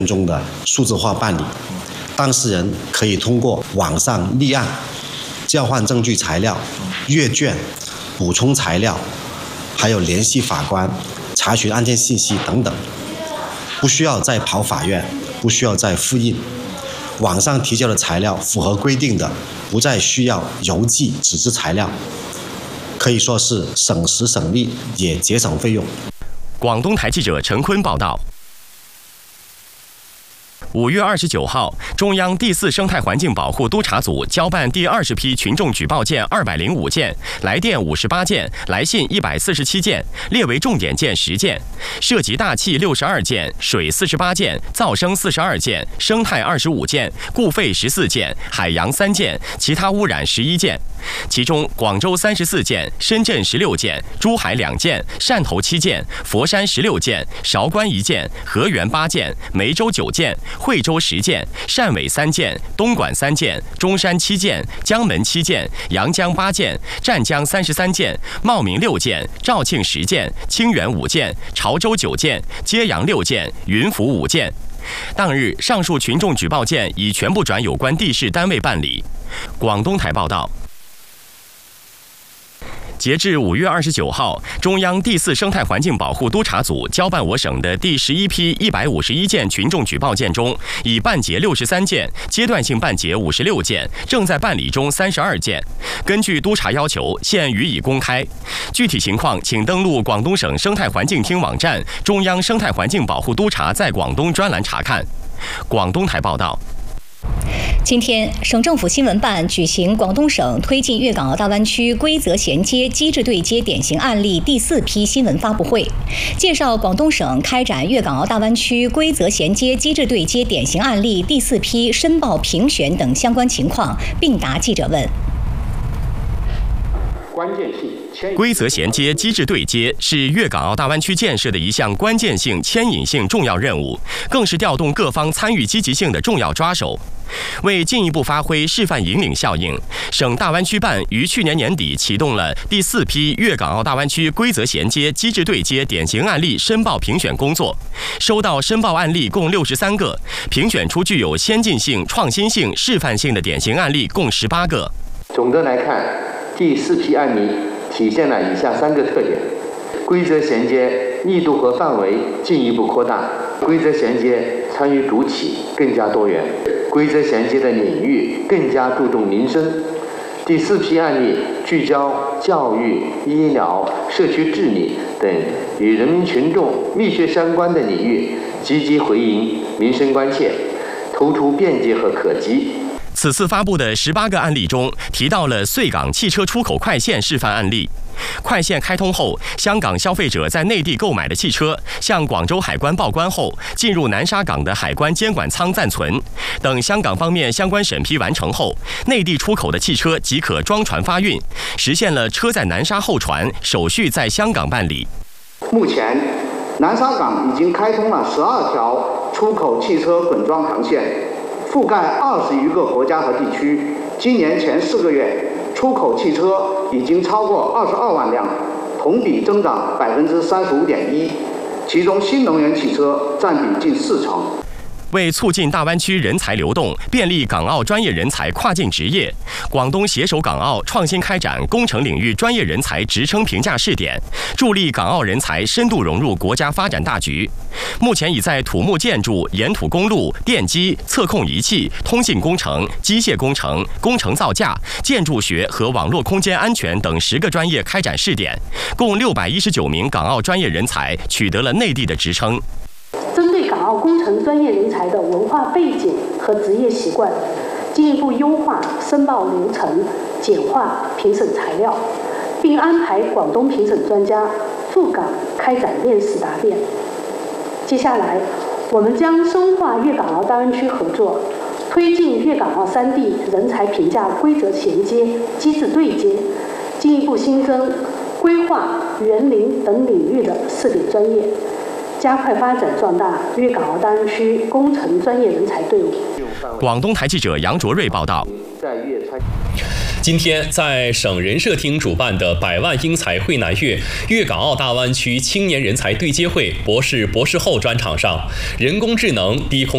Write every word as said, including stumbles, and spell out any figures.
中的数字化办理，当事人可以通过网上立案、交换证据材料、阅卷、补充材料，还有联系法官、查询案件信息等等，不需要再跑法院，不需要再复印。网上提交的材料符合规定的，不再需要邮寄纸质材料，可以说是省时省力，也节省费用。 广东台记者陈坤报道。五月二十九号，中央第四生态环境保护督察组交办第二十批群众举报件二百零五件，来电五十八件，来信一百四十七件，列为重点件十件，涉及大气六十二件、水四十八件、噪声四十二件、生态二十五件、固废十四件、海洋三件，其他污染十一件。其中，广州三十四件，深圳十六件，珠海两件，汕头七件，佛山十六件，韶关一件，河源八件，梅州九件，惠州十件，汕尾三件，东莞三件，中山七件，江门七件，阳江八件，湛江三十三件，茂名六件，肇庆十件，清远五件，潮州九件，揭阳六件，云浮五件。当日，上述群众举报件已全部转有关地市单位办理。广东台报道。截至五月二十九号，中央第四生态环境保护督察组交办我省的第十一批一百五十一件群众举报件中，已办结六十三件，阶段性办结五十六件，正在办理中三十二件。根据督察要求，现予以公开。具体情况，请登录广东省生态环境厅网站“中央生态环境保护督察在广东”专栏查看。广东台报道。 今天，省政府新闻办举行广东省推进粤港澳大湾区规则衔接机制对接典型案例第四批新闻发布会，介绍广东省开展粤港澳大湾区规则衔接机制对接典型案例第四批申报评选等相关情况，并答记者问。 关键性规则衔接机制对接是粤港澳大湾区建设的一项关键性、牵引性重要任务，更是调动各方参与积极性的重要抓手。为进一步发挥示范引领效应，省大湾区办于去年年底启动了第四批粤港澳大湾区规则衔接机制对接典型案例申报评选工作，收到申报案例共六十三个，评选出具有先进性、创新性、示范性的典型案例共十八个。 总的来看，第四批案例体现了以下三个特点：规则衔接力度和范围进一步扩大，规则衔接参与主体更加多元，规则衔接的领域更加注重民生。第四批案例聚焦教育、医疗、社区治理等与人民群众密切相关的领域，积极回应民生关切，突出便捷和可及。 此次发布的十八个案例中，提到了穗港汽车出口快线示范案例。快线开通后，香港消费者在内地购买的汽车，向广州海关报关后，进入南沙港的海关监管舱暂存。等香港方面相关审批完成后，内地出口的汽车即可装船发运，实现了车在南沙后船，手续在香港办理。 目前，南沙港已经开通了十二条出口汽车滚装航线，覆盖二十余个国家和地区。今年前四个月，出口汽车已经超过二十二万辆，同比增长百分之三十五点一，其中新能源汽车占比近四成。 为促进大湾区人才流动，便利港澳专业人才跨境执业，广东携手港澳创新开展工程领域专业人才职称评价试点，助力港澳人才深度融入国家发展大局。目前已在土木建筑、沿土公路、电机、测控仪器、通信工程、机械工程、工程造价、建筑学和网络空间安全等十个专业开展试点，共六百一十九名港澳专业人才取得了内地的职称。 针对港澳工程专业人才的文化背景和职业习惯，进一步优化申报流程，简化评审材料，并安排广东评审专家赴港开展面试答辩。接下来，我们将深化粤港澳大湾区合作，推进粤港澳三地人才评价规则衔接机制对接，进一步新增规划、园林等领域的试点专业，加快发展壮大粤港澳大湾区工程专业人才队伍。 广东台记者杨卓瑞报道。 今天，在省人社厅主办的百万英才汇南粤粤港澳大湾区青年人才对接会博士博士后专场上，人工智能、低空